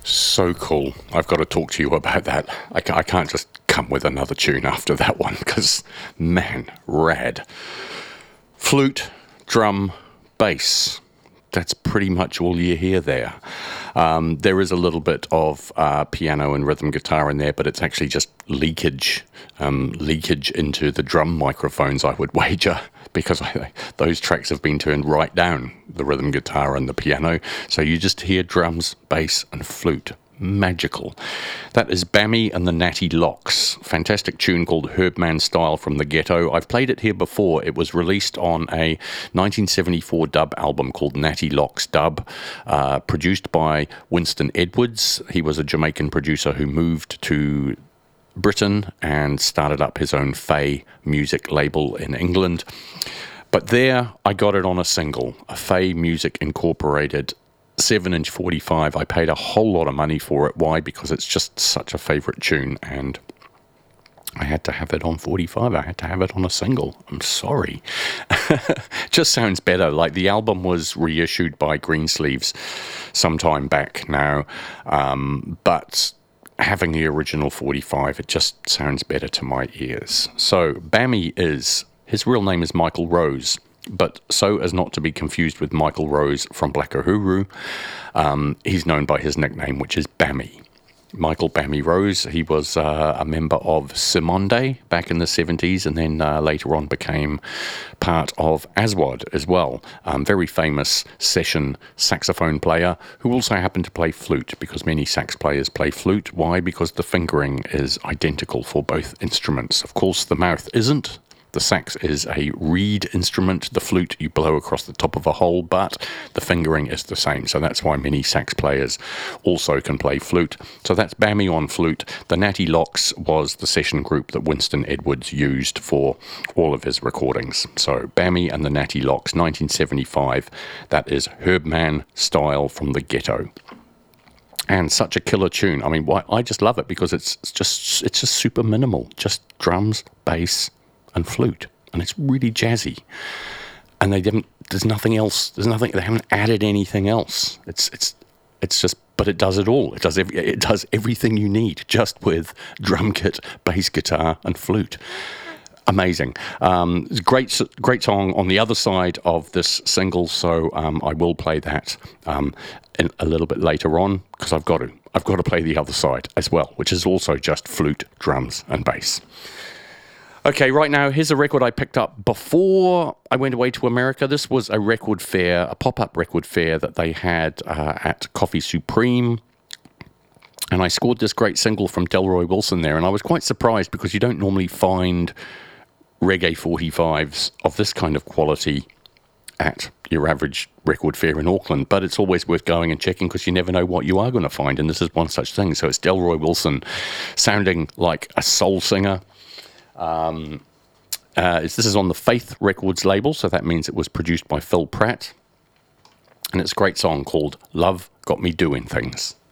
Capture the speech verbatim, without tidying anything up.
So cool. I've got to talk to you about that. I, ca- I can't just come with another tune after that one, because, man, rad. Flute, drum, bass. That's pretty much all you hear there. Um, there is a little bit of uh, piano and rhythm guitar in there, but it's actually just leakage, um, leakage into the drum microphones, I would wager, because I, those tracks have been turned right down, the rhythm guitar and the piano. So you just hear drums, bass, and flute. Magical. That is Bammy and the Natty Locks. Fantastic tune called Herbman Style from the Ghetto. I've played it here before. It was released on a nineteen seventy-four dub album called Natty Locks Dub, uh, produced by Winston Edwards. He was a Jamaican producer who moved to Britain and started up his own Faye music label in England. But there, I got it on a single, a Faye Music Incorporated seven inch forty-five. I paid a whole lot of money for it. Why? Because it's just such a favourite tune, and I had to have it on forty-five. I had to have it on a single. I'm sorry. Just sounds better. Like, the album was reissued by Greensleeves some time back now, um, but having the original forty-five, it just sounds better to my ears. So Bammy is, his real name is Michael Rose, but so as not to be confused with Michael Rose from Black Uhuru, um, he's known by his nickname, which is Bammy. Michael Bammy Rose. He was uh, a member of Simonde back in the seventies, and then uh, later on became part of Aswad as well. Um, very famous session saxophone player who also happened to play flute, because many sax players play flute. Why? Because the fingering is identical for both instruments. Of course, the mouth isn't. The sax is a reed instrument. The flute, you blow across the top of a hole, but the fingering is the same. So that's why many sax players also can play flute. So that's Bammy on flute. The Natty Locks was the session group that Winston Edwards used for all of his recordings. So Bammy and the Natty Locks, nineteen seventy-five. That is Herbman Style from the Ghetto. And such a killer tune. I mean, why, I just love it because it's just it's just super minimal. Just drums, bass, and flute, and it's really jazzy, and they didn't there's nothing else there's nothing they haven't added anything else. It's it's it's just, but it does it all. It does every, it does everything you need, just with drum kit, bass guitar, and flute. Amazing. Um, great great song on the other side of this single, so um, I will play that um, in, a little bit later on, because I've got to I've got to play the other side as well, which is also just flute, drums, and bass. Okay, right now, here's a record I picked up before I went away to America. This was a record fair, a pop-up record fair that they had uh, at Coffee Supreme. And I scored this great single from Delroy Wilson there. And I was quite surprised, because you don't normally find reggae forty-fives of this kind of quality at your average record fair in Auckland. But it's always worth going and checking, because you never know what you are going to find. And this is one such thing. So it's Delroy Wilson sounding like a soul singer. Um, uh, this is on the Faith Records label, so that means it was produced by Phil Pratt, and it's a great song called Love Got Me Doing Things.